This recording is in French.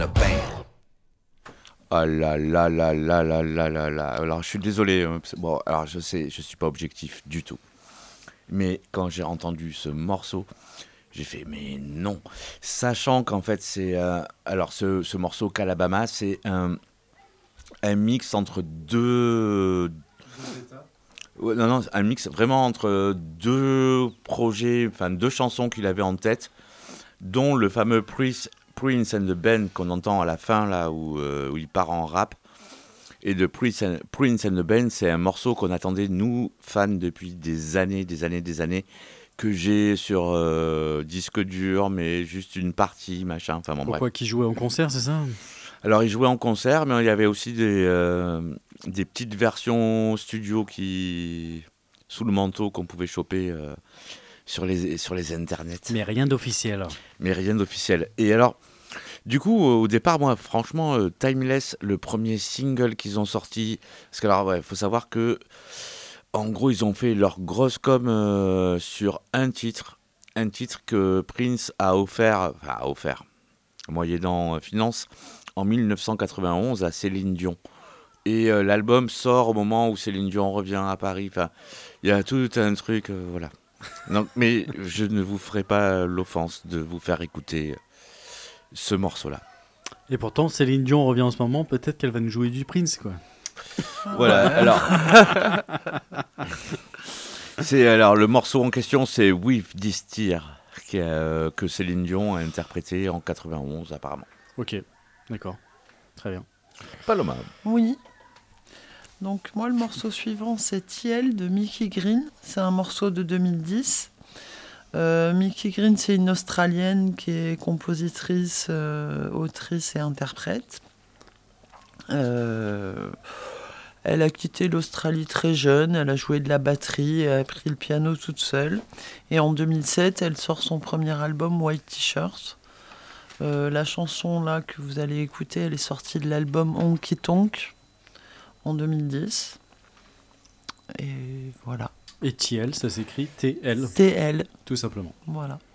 a band. Ah là là là là là là là là. Alors je suis désolé. Bon, alors je sais, je suis pas objectif du tout. Mais quand j'ai entendu ce morceau, j'ai fait mais non. Sachant qu'en fait c'est alors ce morceau Calabama, c'est un mix entre deux. Ouais, non, non, un mix vraiment entre deux projets, enfin deux chansons qu'il avait en tête, dont le fameux Prince and the Band qu'on entend à la fin, là où il part en rap. Et de Prince and the Band, c'est un morceau qu'on attendait, nous, fans, depuis des années, des années, des années, que j'ai sur disque dur, mais juste une partie, machin, enfin bon, bref. Pourquoi qui jouait en concert, c'est ça? Alors, il jouait en concert, mais il y avait aussi des petites versions studio sous le manteau qu'on pouvait choper sur les internets. Mais rien d'officiel. Mais rien d'officiel. Et alors, du coup, au départ, moi, franchement, Timeless, le premier single qu'ils ont sorti, parce que alors, ouais, faut savoir que, en gros, ils ont fait leur grosse com sur un titre que Prince a offert, moyennant finance, en 1991 à Céline Dion. Et l'album sort au moment où Céline Dion revient à Paris. Enfin, il y a tout un truc, voilà. Donc, mais je ne vous ferai pas l'offense de vous faire écouter ce morceau-là. Et pourtant, Céline Dion revient en ce moment, peut-être qu'elle va nous jouer du Prince, quoi. Voilà, alors. Alors, le morceau en question, c'est With This Tear, que Céline Dion a interprété en 91, apparemment. Ok, d'accord. Très bien. Paloma. Oui. Donc moi, le morceau suivant, c'est TL de Mickey Green. C'est un morceau de 2010. Mickey Green, c'est une Australienne qui est compositrice, autrice et interprète. Elle a quitté l'Australie très jeune, elle a joué de la batterie, elle a appris le piano toute seule. Et en 2007, elle sort son premier album, White T-Shirt. La chanson là que vous allez écouter, elle est sortie de l'album Honky Tonk en 2010. Et voilà. Et TL, ça s'écrit TL, TL, tout simplement. voilà.